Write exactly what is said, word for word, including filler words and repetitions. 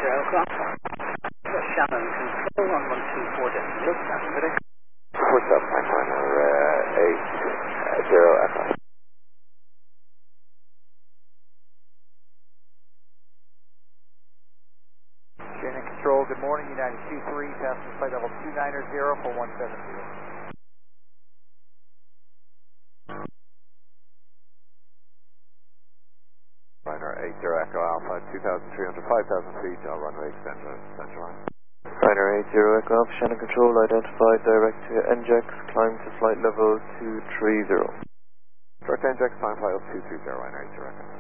Echo. Shannon Control, one one two four Delta, San Ready. What's up, my partner? Uh, eight, uh, zero Echo. Shannon Control, good morning, United two three, passenger flight level two nine zero for one seven zero. Ryanair eight zero Echo Alpha, two thousand three hundred, five thousand feet, uh, runway extender, center line. Ryanair eight zero Echo Alpha, Shannon Control, identified direct to N J X, climb to flight level two three zero. Direct N J X, climb flight level two three zero, Ryanair eight zero Echo.